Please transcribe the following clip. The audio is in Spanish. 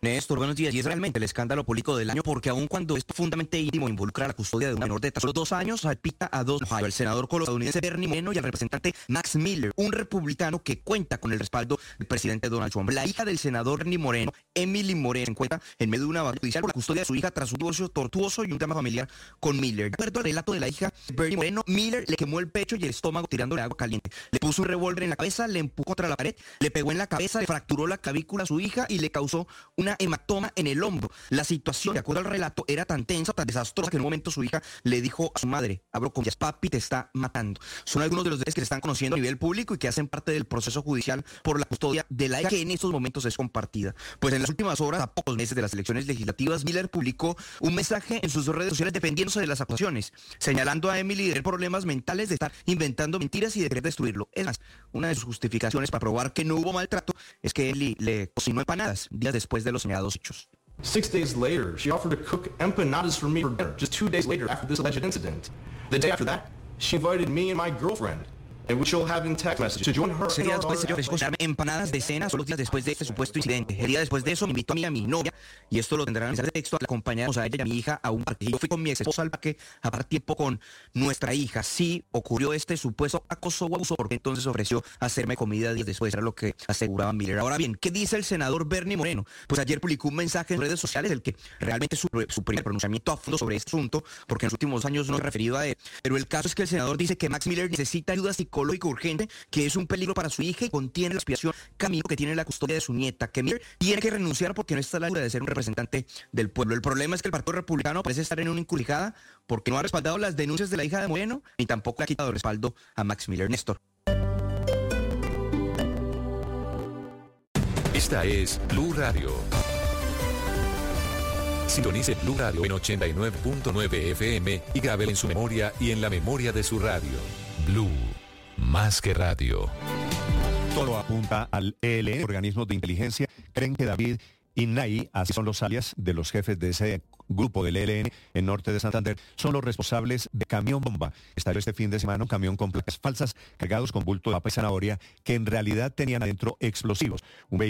Néstor, buenos días. Y es realmente el escándalo político del año porque aun cuando es profundamente íntimo involucra la custodia de una menor de tan solo 2 años, salpica a dos Ohio, el senador estadounidense Bernie Moreno y al representante Max Miller, un republicano que cuenta con el respaldo del presidente Donald Trump. La hija del senador Bernie Moreno, Emily Moreno, se encuentra en medio de una batalla judicial por la custodia de su hija tras un divorcio tortuoso y un tema familiar con Miller. De acuerdo al relato de la hija de Bernie Moreno, Miller le quemó el pecho y el estómago tirándole agua caliente. Le puso un revólver en la cabeza, le empujó contra la pared, le pegó en la cabeza, le fracturó la clavícula a su hija y le causó una hematoma en el hombro. La situación, de acuerdo al relato, era tan tensa, tan desastrosa que en un momento su hija le dijo a su madre, abro comillas, papi te está matando. Son algunos de los detalles que se están conociendo a nivel público y que hacen parte del proceso judicial por la custodia de la hija que en estos momentos es compartida. Pues en las últimas horas, a pocos meses de las elecciones legislativas, Miller publicó un mensaje en sus redes sociales defendiéndose de las acusaciones, señalando a Emily de tener problemas mentales, de estar inventando mentiras y de querer destruirlo. Es más, una de sus justificaciones para probar que no hubo maltrato es que Emily le cocinó empanadas días después de los señalados hechos. 6 days later, she offered to cook empanadas for me for dinner, just 2 days later after this alleged incident. The day after that, she invited me and my girlfriend, and which she'll have in text messages, to join her. 6 días después se ofreció cocinarme empanadas de cena, solo días después de este supuesto incidente. El día después de eso me invitó a mí y a mi novia, y esto lo tendrán en mensaje de texto, la acompañamos a ella y a mi hija a un parque. Yo fui con mi ex esposa al parque a pasar tiempo con nuestra hija. Sí ocurrió este supuesto acoso o abuso, porque entonces ofreció hacerme comida días después, era lo que aseguraba Miller. Ahora bien, ¿qué dice el senador Bernie Moreno? Pues ayer publicó un mensaje en redes sociales, el que realmente su primer pronunciamiento a fondo sobre este asunto, porque en los últimos años no he referido a él. Pero el caso es que el senador dice que Max Miller necesita ayuda psicológica urgente, que es un peligro para su hija y contiene la aspiración camino que tiene la custodia de su nieta, que Miller tiene que renunciar porque no está a la altura de ser un representante del pueblo. El problema es que el Partido Republicano parece estar en una encrucijada porque no ha respaldado las denuncias de la hija de Moreno ni tampoco le ha quitado respaldo a Max Miller. Néstor. Esta es Blue Radio. Sintonice Blue Radio en 89.9 FM y grábela en su memoria y en la memoria de su radio. Blue, más que radio. Todo apunta al ELN, organismos de inteligencia, creen que David y Nay, así son los alias de los jefes de ese grupo del ELN en norte de Santander, son los responsables de camión bomba. Estalló este fin de semana un camión con placas falsas cargados con bulto de papa y zanahoria que en realidad tenían adentro explosivos. Un vehículo